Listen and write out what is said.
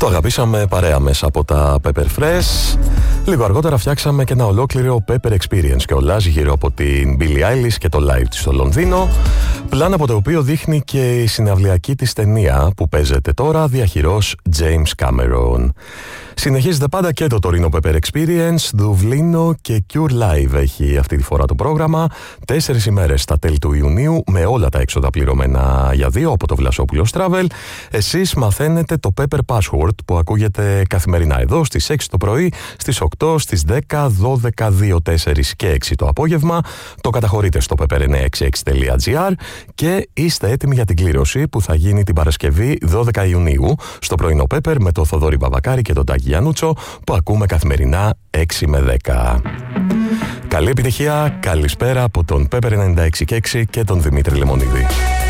αγαπήσαμε παρέα μέσα από τα Pepper Fresh. Λίγο αργότερα φτιάξαμε και ένα ολόκληρο Pepper Experience και ολάζει γύρω από την Billie Eilish και το live της στο Λονδίνο. Πλάνο από το οποίο δείχνει και η συναυλιακή της ταινία που παίζεται τώρα διαχειρός James Cameron. Συνεχίζεται πάντα και το τωρινό Pepper Experience, Δουβλίνο και Cure Live έχει αυτή τη φορά το πρόγραμμα. 4 ημέρες στα τέλη του Ιουνίου με όλα τα έξοδα πληρωμένα για 2 από το Βλασόπουλος Travel. Εσείς μαθαίνετε το Pepper Password που ακούγεται καθημερινά εδώ στις 6 το πρωί, στις 8, στις 10, 12, 2, 4 και 6 το απόγευμα. Το καταχωρείτε στο pepper966.gr και είστε έτοιμοι για την κλήρωση που θα γίνει την Παρασκευή 12 Ιουνίου στο πρωινό Pepper με το Θοδωρή Μπαβακάρη και τον Τάκη Γιαννούτσο που ακούμε καθημερινά 6 με 10. Καλή επιτυχία, καλησπέρα από τον Pepper 96 και 6 και τον Δημήτρη Λεμονίδη.